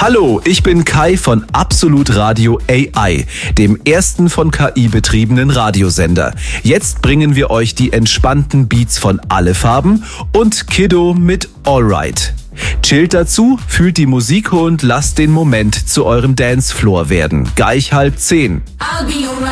Hallo, ich bin Kai von Absolut Radio AI, dem ersten von KI betriebenen Radiosender. Jetzt bringen wir euch die entspannten Beats von Alle Farben und Kiddo mit Alright. Chillt dazu, fühlt die Musik und lasst den Moment zu eurem Dancefloor werden. Gleich 9:30.